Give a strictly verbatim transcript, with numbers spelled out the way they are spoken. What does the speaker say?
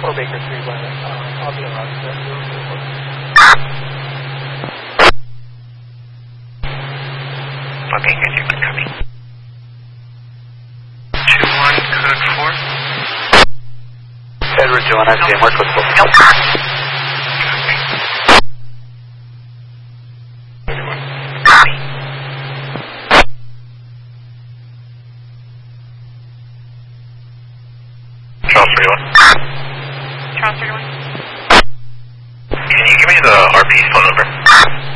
four Baker Street, one. Uh, I'll be around there. Okay, good, you can copy. two one, code four. Edward two one, I see him, work with four. Nope. Charles thirty-one. Charles thirty-one. Can you give me the R P phone number?